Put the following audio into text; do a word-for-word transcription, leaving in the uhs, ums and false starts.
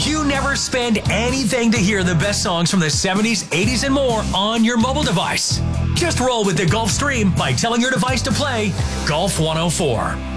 You never spend anything to hear the best songs from the seventies, eighties, and more on your mobile device. Just roll with the Golf Stream by telling your device to play Golf one oh four.